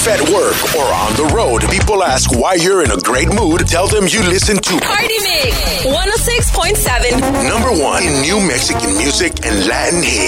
If at work or on the road, people ask why you're in a great mood, tell them you listen to Party Mix 106.7. #1 in new Mexican music and Latin hits.